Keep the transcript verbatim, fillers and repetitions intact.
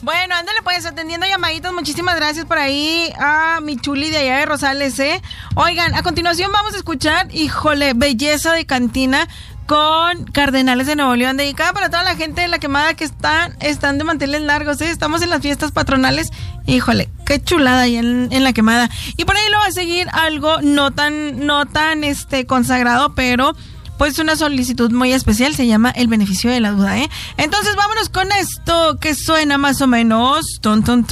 Bueno, ándale pues, atendiendo llamaditas, muchísimas gracias por ahí a mi chuli de allá de Rosales, ¿eh? Oigan, a continuación vamos a escuchar, híjole, Belleza de Cantina con Cardenales de Nuevo León, dedicada para toda la gente de La Quemada que están, están de manteles largos, ¿eh? Estamos en las fiestas patronales, híjole, qué chulada ahí en, en La Quemada. Y por ahí lo va a seguir algo no tan, no tan este consagrado, pero pues una solicitud muy especial, se llama El Beneficio de la Duda, ¿eh? Entonces vámonos con esto que suena más o menos ton ton ton.